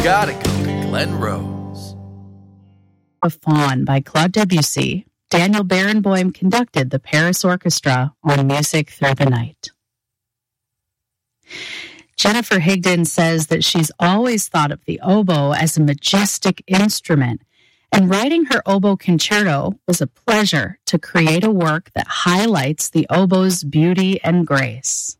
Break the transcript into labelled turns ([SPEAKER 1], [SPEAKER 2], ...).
[SPEAKER 1] gotta go to Glen Rose.
[SPEAKER 2] A Faun by Claude Debussy. Daniel Barenboim conducted the Paris Orchestra on Music Through the Night. Jennifer Higdon says that she's always thought of the oboe as a majestic instrument, and writing her oboe concerto was a pleasure to create a work that highlights the oboe's beauty and grace.